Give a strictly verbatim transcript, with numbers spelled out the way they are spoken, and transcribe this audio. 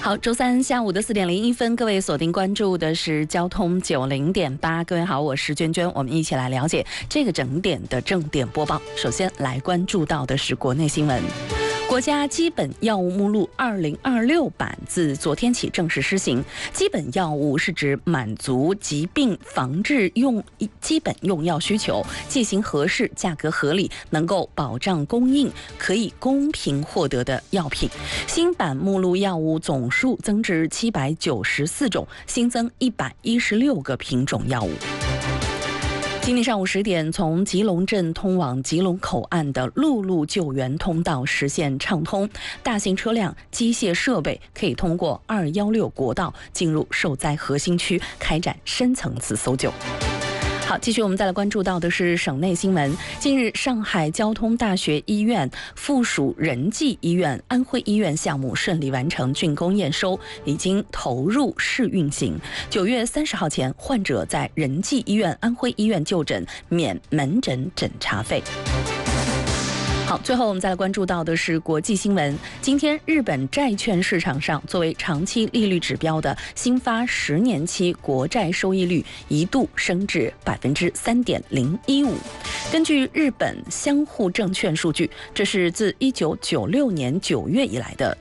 好，周三下午的四点零一分，各位锁定关注的是交通九零点八。各位好，我是娟娟，我们一起来了解这个整点的正点播报。首先来关注到的是国内新闻。国家基本药物目录二零二六版自昨天起正式施行。基本药物是指满足疾病防治用基本用药需求，剂型合适、价格合理，能够保障供应，可以公平获得的药品。新版目录药物总数增至七百九十四种，新增一百一十六个品种药物。今天上午十点，从吉隆镇通往吉隆口岸的陆路救援通道实现畅通，大型车辆、机械设备可以通过二一六国道进入受灾核心区，开展深层次搜救。好，继续我们再来关注到的是省内新闻。近日，上海交通大学医院附属仁济医院、安徽医院项目顺利完成竣工验收，已经投入试运行。九月三十号前，患者在仁济医院、安徽医院就诊免门诊诊查费。好，最后我们再来关注到的是国际新闻。今天，日本债券市场上作为长期利率指标的新发十年期国债收益率一度升至百分之三点零一五。根据日本相互证券数据，这是自一九九六年九月以来的